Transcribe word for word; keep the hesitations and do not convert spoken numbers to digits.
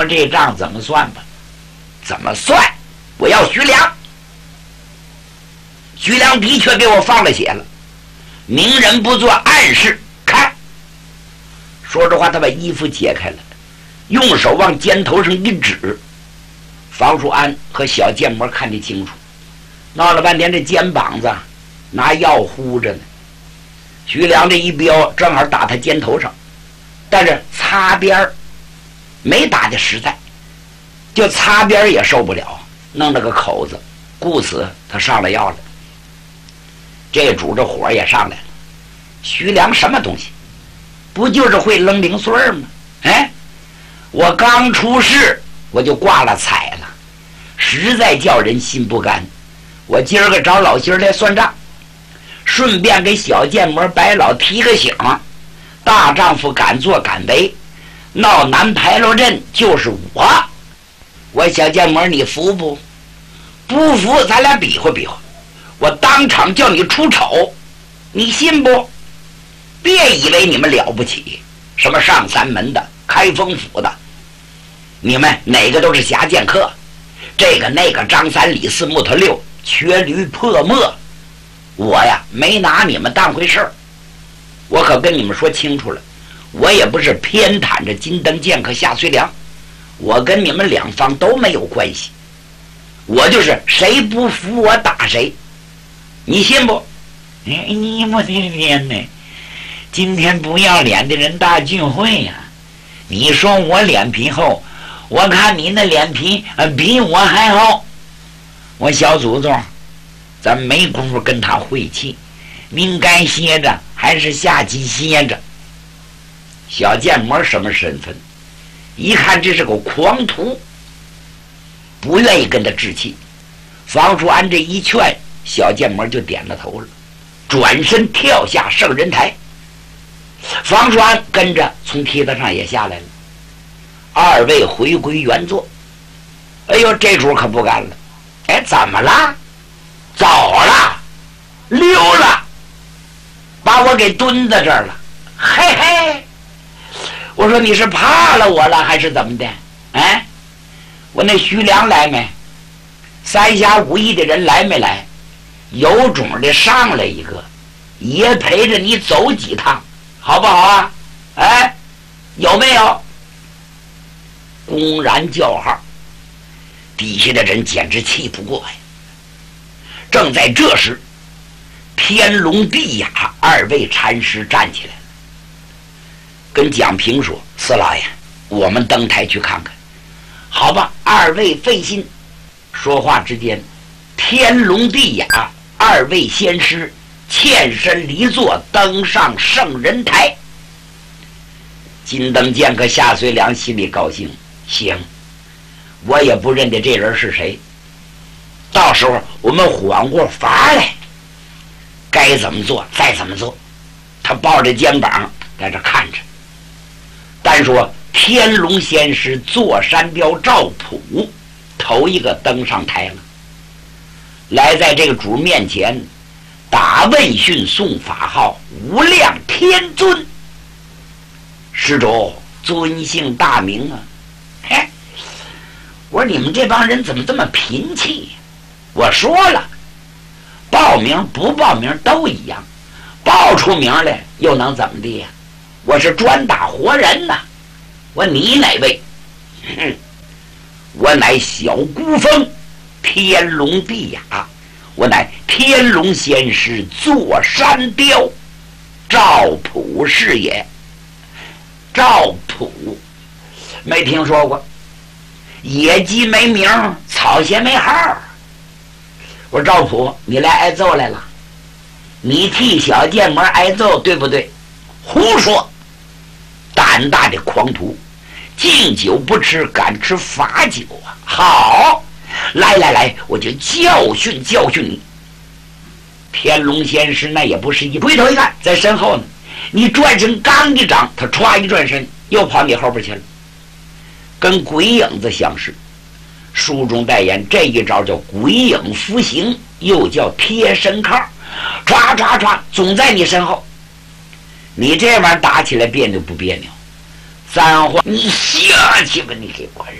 这账怎么算吧？怎么算？我要徐良。徐良的确给我放了血了，明人不做暗事。看，说着话，他把衣服解开了，用手往肩头上一指。房叔安和小建模看得清楚，闹了半天这肩膀子拿药糊着呢。徐良这一镖正好打他肩头上，但是擦边儿没打的实在，就擦边儿也受不了，弄了个口子，故此他上了药了。这主这火也上来了。徐良什么东西？不就是会扔零碎吗？哎，我刚出事我就挂了彩了，实在叫人心不甘。我今儿个找老心儿来算账，顺便给小建模白老提个醒，大丈夫敢作敢为，闹南牌楼镇就是我。我小建模你服不？不服咱俩比划比划，我当场叫你出丑，你信不？别以为你们了不起，什么上三门的开封府的，你们哪个都是侠剑客，这个那个张三李四木头六缺驴破墨，我呀没拿你们当回事儿。我可跟你们说清楚了，我也不是偏袒着金灯剑客夏遂良，我跟你们两方都没有关系，我就是谁不服我打谁，你信不？ 哎，你我的天哪！今天不要脸的人大聚会呀、啊！你说我脸皮厚，我看你那脸皮、呃、比我还厚。我小祖宗，咱没工夫跟他晦气，您该歇着还是下棋歇着。 小建模什么身份？一看这是个狂徒，不愿意跟他置气。房叔安这一劝，小建模就点了头了，转身跳下圣人台。房叔安跟着从梯子上也下来了，二位回归原座。哎呦，这主可不干了！哎，怎么了？走了，溜了，把我给蹲在这儿了。嘿嘿，我说你是怕了我了还是怎么的？哎，我那徐良来没？三侠五义的人来没来？有种的上来一个，也陪着你走几趟，好不好啊？哎，有没有？公然叫号，底下的人简直气不过呀。正在这时，天龙地雅二位禅师站起来了，跟蒋平说：“四老爷，我们登台去看看。”好吧，二位费心。说话之间，天龙地雅二位仙师欠身离座，登上圣人台。金灯剑客夏遂良心里高兴，行，我也不认得这人是谁，到时候我们缓过法来，该怎么做再怎么做。他抱着肩膀在这看着。单说天龙仙师坐山雕赵普头一个登上台了，来在这个主面前打问讯送法号，无量天尊。施主尊姓大名啊？嘿，我说你们这帮人怎么这么贫气？我说了，报名不报名都一样，报出名来又能怎么的呀？我是专打活人呐。我你哪位？哼，我乃小孤峰，天龙地雅，我乃天龙仙师坐山雕，赵普是也。赵普没听说过，野鸡没名，草鞋没号。我说赵普，你来挨揍来了？你替小剑魔挨揍对不对？胡说！胆大的狂徒，敬酒不吃，敢吃罚酒啊！好，来来来，我就教训教训你。天龙仙师那也不是一，回头一看，在身后呢。你转身刚一掌，他歘一转身又跑你后边去了，跟鬼影子相似。书中代言这一招叫鬼影伏形，又叫贴身靠，歘歘歘总在你身后。你这玩意儿打起来别扭不别扭？三话你下去吧，你给我